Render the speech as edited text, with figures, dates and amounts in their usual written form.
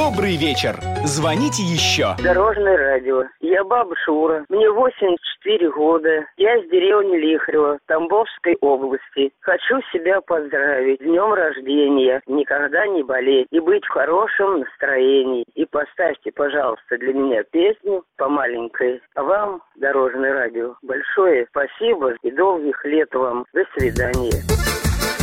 Добрый вечер. Звоните еще. Дорожное радио. Я баба Шура. Мне 84 года. Я из деревни Лихарево, Тамбовской области. Хочу себя поздравить. С днем рождения. Никогда не болеть. И быть в хорошем настроении. И поставьте, пожалуйста, для меня песню по маленькой. А вам, Дорожное радио, большое спасибо и долгих лет вам. До свидания.